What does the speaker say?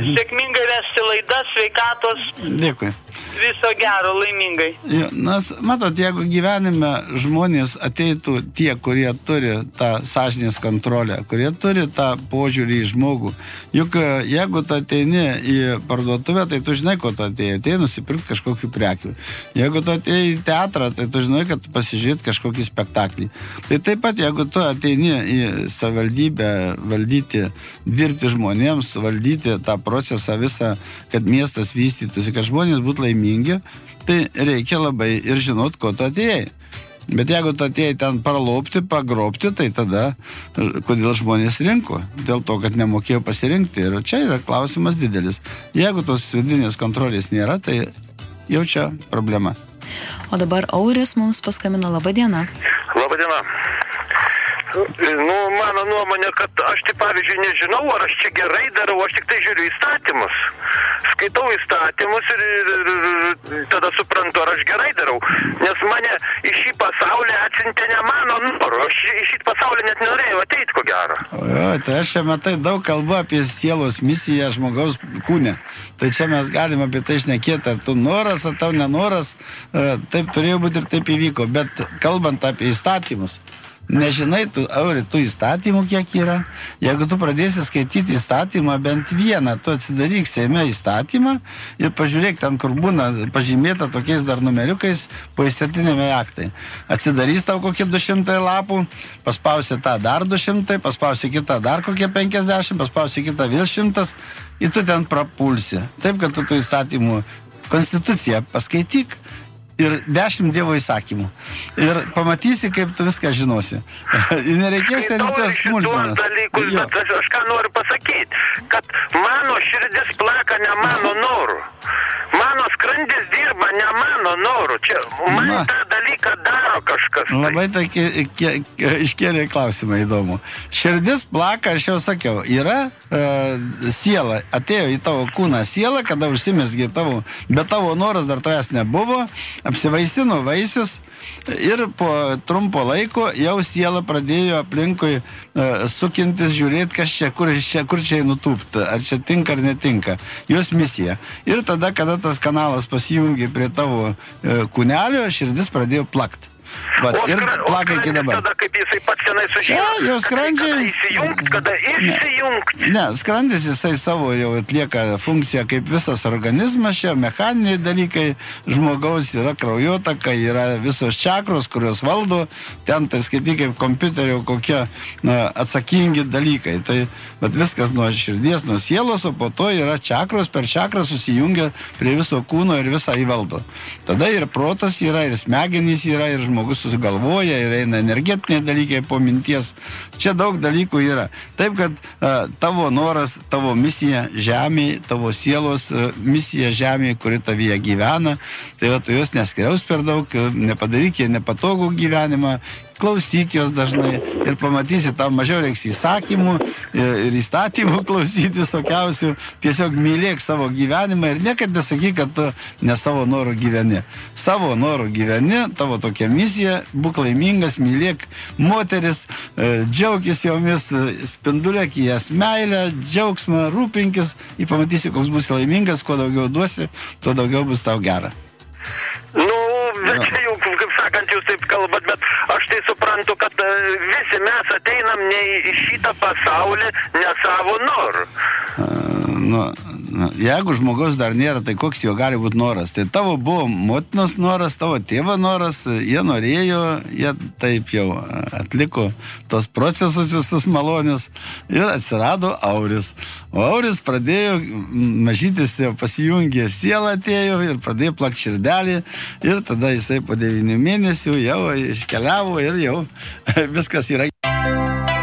Sėkmingai vesti laidas, sveikatos. Dėkui. Viso gero, laimingai. Nes, matot, jeigu gyvenime žmonės ateitų tie, kurie turi tą sąžinės kontrolę, kurie turi tą požiūrį į žmogų, juk jeigu tu ateini į parduotuvę, tai tu žinai, ko tu atėjai nusipirkti kažkokių prekių. Jeigu tu atėjai į teatrą, tai tu žinai, kad pasižiūrėti kažkokį spektaklį. Tai taip pat, jeigu tu ateini į savivaldybę valdyti, dirbti žmonėms, valdyti tą procesą visą, kad miestas vystytųsi, kad žmonės būtų laimingi, tai reikia labai ir žinot, ko tu atėjai. Bet jeigu tu atėjai ten parlopti, pagrobti, tai tada kodėl žmonės rinko? Dėl to, kad nemokėjo pasirinkti. Ir čia yra klausimas didelis. Jeigu tos vidinės kontrolės nėra, tai jau čia problema. O dabar Auris mums paskambino. Labą dieną. Labą dieną. Nu, mano nuomonė, kad aš tai pavyzdžiui nežinau, ar aš čia gerai darau, aš tik tai žiūriu įstatymus. Skaitau įstatymus ir tada suprantu, ar aš gerai darau. Nes mane į šį pasaulį atsiuntė ne mano noru. Aš į šį pasaulį net norėjau ateiti, ko gero. O, tai aš čia matai daug kalbu apie sielos misiją žmogaus kūne. Tai čia mes galime apie tai šnekėti, ar tu noras, ar tau nenoras. Taip turėjo būti ir taip įvyko. Bet kalbant apie įstatymus, nežinai, tų įstatymų kiek yra. Jeigu tu pradėsi skaityti įstatymą, bent vieną, tu atsidaryk Seime įstatymą ir pažiūrėk ten, kur būna pažymėta tokiais dar numeriukais po įstatinėme aktai. Atsidarys tau kokie 200 lapų, paspausi tą dar 200, paspausi kitą dar kokie 50, paspausi kitą vėl 100 ir tu ten prapulsi. Taip, kad tu tų įstatymų konstituciją paskaityk ir 10 Dievo įsakymų. Ir pamatysi, kaip tu viską žinosi. Ir nereikės ten tos smulkmenas. Bet aš ką noriu pasakyti, kad mano širdis plaka ne mano noru. Mano skrandis dirba ne mano noru. Čia man tą dalyką daro kažkas. Labai iškėlė klausimą įdomu. Širdis plaka, aš jau sakiau, yra siela. Atėjo į tavo kūną siela, kada užsimesgė tavo, bet tavo noras dar tavęs nebuvo, apsivaistino vaisius ir po trumpo laiko jau siela pradėjo aplinkui sukintis, žiūrėti, kas čia, kur čia nutūpti, ar čia tinka ar netinka. Jos misija. Ir tada, kada tas kanalas pasijungė prie tavo kūnelio, širdis pradėjo plakti. Ir plaka iki dabar. Tada kaip jisai pats senai sužino. Jau skrandžiai. Kada įsijungti, kada išsijungti. Ne, skrandis jisai savo jau atlieka funkciją kaip visas organizmas, čia mechaniniai dalykai žmogaus, yra kraujotaka, yra visos čakros, kurios valdo, ten tai skaityk kaip kompiuterio kokie atsakingi dalykai. Tai viskas nuo širdies, nuo sielos, o po to yra čakros, per čakrą susijungia prie viso kūno ir visą įvaldo. Tada ir protas yra, ir smegenys yra, ir žmogus susigalvoja, ir eina energetiniai dalykai po minties. Čia daug dalykų yra. Taip, kad tavo noras, tavo misija žemėje, tavo sielos misija žemėje, kuri tavyje gyvena, tai tu jos neskriaus per daug, nepadaryk jie nepatogų gyvenimą, klausyk jos dažnai ir pamatysi, tau mažiau reiks įsakymų ir įstatymų klausyti visokiausių. Tiesiog mylėk savo gyvenimą ir niekad nesakyk, kad tu ne savo norų gyveni. Savo norų gyveni, tavo tokia misija, būk laimingas, mylėk moteris, džiaugis jomis, spindulėk į jas meilę, džiaugsmą, rūpinkis ir pamatysi, koks būsi laimingas, kuo daugiau duosi, tuo daugiau bus tau gera. Bet čia jau, kaip sakant, jūs taip kalbat, bet aš tai suprantu, kad visi mes ateinam ne į šitą pasaulį, ne savo norų. Jeigu žmogaus dar nėra, tai koks jo gali būti noras? Tai tavo buvo motinos noras, tavo tėvo noras, jie norėjo, jie taip jau atliko tos procesus visus malonius ir atsirado Auris. O Auris pradėjo, mažytis jau pasijungė, siela atėjo ir pradėjo plakti širdelį ir tada jisai po 9 mėnesių jau iškeliavo ir jau viskas yra.